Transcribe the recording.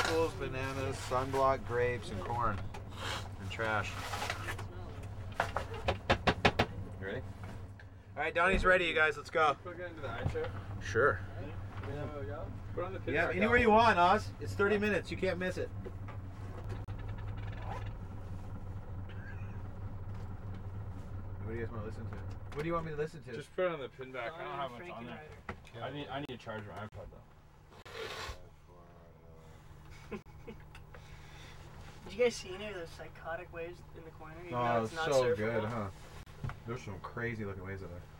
apples, bananas, sunblock, grapes, and corn. And trash. You ready? Alright, Donnie's ready, you guys. Let's go. Put it into the eye chair. Sure. Put on the pin. Yeah, anywhere you want, Oz. It's 30 minutes. You can't miss it. What do you guys want to listen to? What do you want me to listen to? Just put it on the pin back. I don't have much on there. I need to charge my iPod though. Did you guys see any of those psychotic waves in the corner? Even though Oh, it's not so surfable? good, huh? There's some crazy looking waves out there.